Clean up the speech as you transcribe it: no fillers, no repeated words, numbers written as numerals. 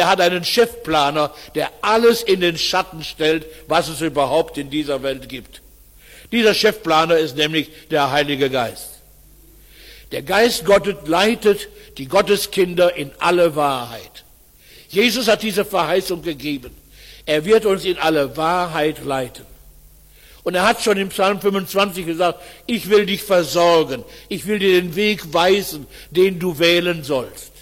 Er hat einen Chefplaner, der alles in den Schatten stellt, was es überhaupt in dieser Welt gibt. Dieser Chefplaner ist nämlich der Heilige Geist. Der Geist Gottes leitet die Gotteskinder in alle Wahrheit. Jesus hat diese Verheißung gegeben. Er wird uns in alle Wahrheit leiten. Und er hat schon im Psalm 25 gesagt, ich will dich versorgen, ich will dir den Weg weisen, den du wählen sollst.